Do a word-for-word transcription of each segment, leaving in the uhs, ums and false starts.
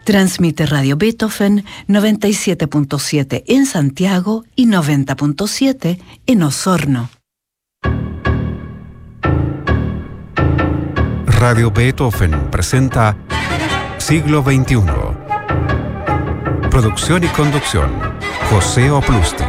Transmite Radio Beethoven noventa y siete punto siete en Santiago y noventa punto siete en Osorno. Radio Beethoven presenta Siglo veintiuno. Producción y conducción, José Oplustil.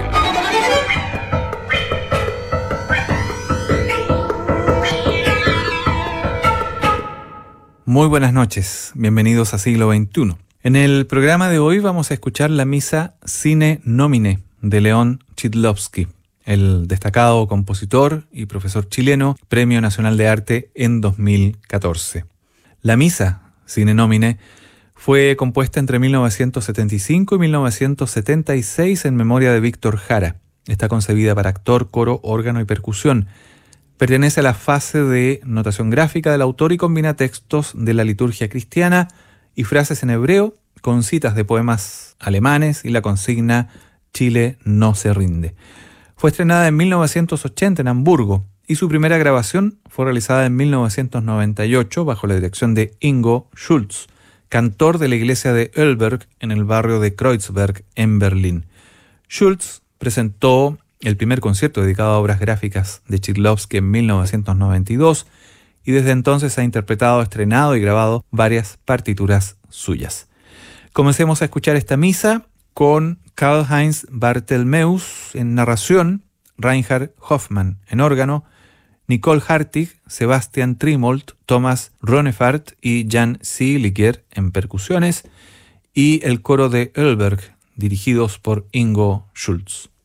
Muy buenas noches, bienvenidos a Siglo veintiuno. En el programa de hoy vamos a escuchar la misa Sine Nomine de León Chidlovsky, el destacado compositor y profesor chileno, Premio Nacional de Arte en dos mil catorce. La misa Sine Nomine fue compuesta entre mil novecientos setenta y cinco y mil novecientos setenta y seis en memoria de Víctor Jara. Está concebida para actor, coro, órgano y percusión. Pertenece a la fase de notación gráfica del autor y combina textos de la liturgia cristiana y frases en hebreo con citas de poemas alemanes y la consigna Chile no se rinde. Fue estrenada en mil novecientos ochenta en Hamburgo y su primera grabación fue realizada en mil novecientos noventa y ocho bajo la dirección de Ingo Schulz, cantor de la iglesia de Oelberg en el barrio de Kreuzberg en Berlín. Schulz presentó el primer concierto dedicado a obras gráficas de Chidlovsky en mil novecientos noventa y dos y desde entonces ha interpretado, estrenado y grabado varias partituras suyas. Comencemos a escuchar esta misa con Karl-Heinz Barthelmeus en narración, Reinhard Hoffmann en órgano, Nicole Hartig, Sebastian Trimolt, Thomas Ronefart y Jan Seeliger en percusiones y el coro de Oelberg, dirigidos por Ingo Schulz.